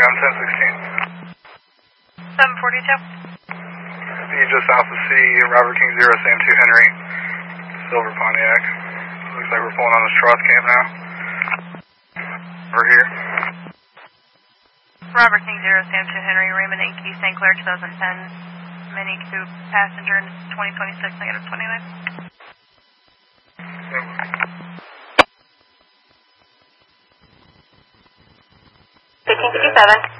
on 1016. 742. You just south of C, Robert King 0, Sam 2 Henry, Silver Pontiac. Looks like we're pulling on the Stroth camp now. Over here. Robert King 0, Sam 2 Henry, Raymond Inky, St. Clair 2010, Mini Coupe, passenger in 2026, negative 29. 1557.